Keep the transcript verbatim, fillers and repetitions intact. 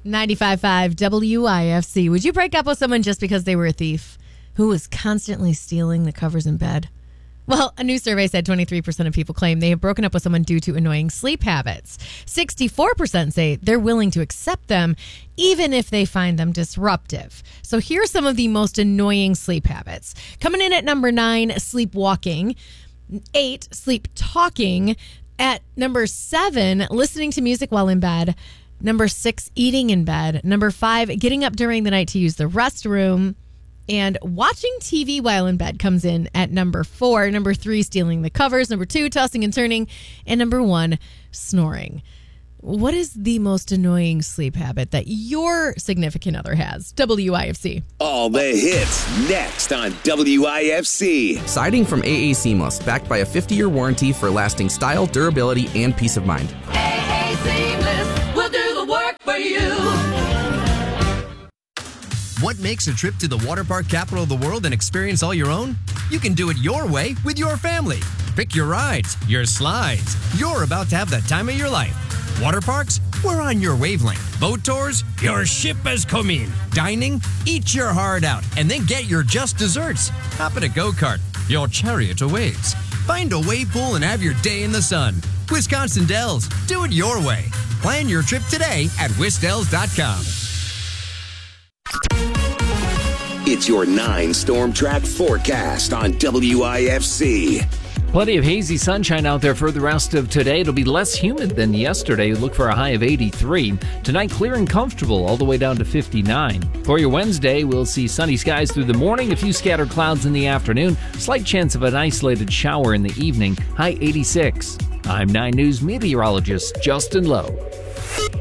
ninety-five point five W I F C. Would you break up with someone just because they were a thief who was constantly stealing the covers in bed? Well, a new survey said twenty-three percent of people claim they have broken up with someone due to annoying sleep habits. sixty-four percent say they're willing to accept them even if they find them disruptive. So here are some of the most annoying sleep habits. Coming in at number nine, sleepwalking. Eight, sleep talking. At number seven, listening to music while in bed. Number six, eating in bed. Number five, getting up during the night to use the restroom. And watching T V while in bed comes in at number four. Number three, stealing the covers. Number two, tossing and turning. And number one, snoring. What is the most annoying sleep habit that your significant other has? W I F C. All the hits next on W I F C. Siding from A A Seamless, backed by a fifty-year warranty for lasting style, durability, and peace of mind. A A Seamless will do the work for you. What makes a trip to the water park capital of the world an experience all your own? You can do it your way with your family. Pick your rides, your slides. You're about to have the time of your life. Water parks? We're on your wavelength. Boat tours? Your ship has come in. Dining? Eat your heart out and then get your just desserts. Hop in a go-kart. Your chariot awaits. Find a wave pool and have your day in the sun. Wisconsin Dells. Do it your way. Plan your trip today at wisdells dot com. It's your nine Storm Track forecast on W I F C. Plenty of hazy sunshine out there for the rest of today. It'll be less humid than yesterday. Look for a high of eighty-three. Tonight, clear and comfortable all the way down to fifty-nine. For your Wednesday, we'll see sunny skies through the morning, a few scattered clouds in the afternoon, slight chance of an isolated shower in the evening, high eighty-six. I'm nine News meteorologist Justin Lowe.